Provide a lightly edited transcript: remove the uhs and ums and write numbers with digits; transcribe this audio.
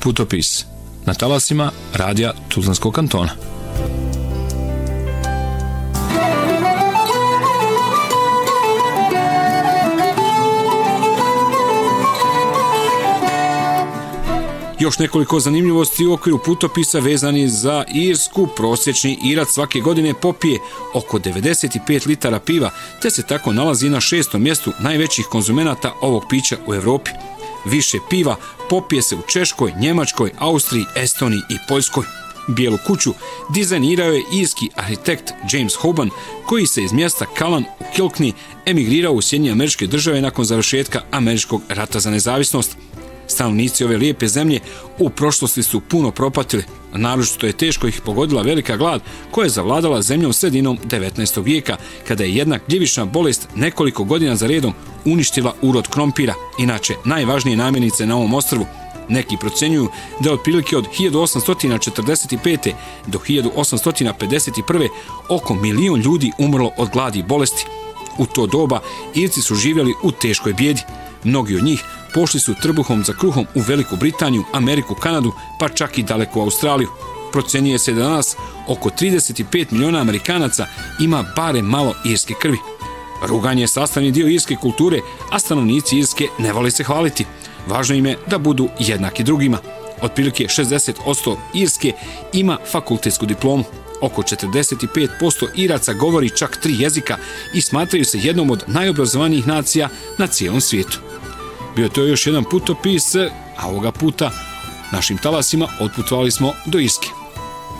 Putopis na talasima radija Tuzlanskog kantona. Još nekoliko zanimljivosti u okviru putopisa vezani za Irsku. Prosječni Irac svake godine popije oko 95 litara piva, te se tako nalazi na 6. mjestu najvećih konzumenata ovog pića u Europi. Više piva popije se u Češkoj, Njemačkoj, Austriji, Estoniji i Poljskoj. Bijelu kuću dizajnirao je irski arhitekt James Hoban, koji se iz mjesta Callan u Kilkenny emigrirao u Sjedinjene Američke Države nakon završetka Američkog rata za nezavisnost. Stanovnici ove lijepe zemlje u prošlosti su puno propatili, a naročito je teško ih pogodila velika glad koja je zavladala zemljom sredinom 19. vijeka, kada je jedna gljivična bolest nekoliko godina za redom uništila urod krompira, inače najvažnije namirnice na ovom ostrvu. Neki procjenjuju da je otprilike od 1845. do 1851. oko 1 milion ljudi umrlo od gladi i bolesti. U to doba Irci su živjeli u teškoj bijedi. Mnogi od njih pošli su trbuhom za kruhom u Veliku Britaniju, Ameriku, Kanadu, pa čak i daleko u Australiju. Procjenjuje se da danas oko 35 miliona Amerikanaca ima barem malo irske krvi. Ruganje je sastavni dio irske kulture, a stanovnici Irske ne vole se hvaliti. Važno im je da budu jednaki drugima. Otprilike 60% Irske ima fakultetsku diplomu. Oko 45% Iraca govori čak 3 jezika i smatraju se jednom od najobrazovanijih nacija na cijelom svijetu. Bio to još jedan putopis, a ovoga puta našim talasima otputovali smo do Irske.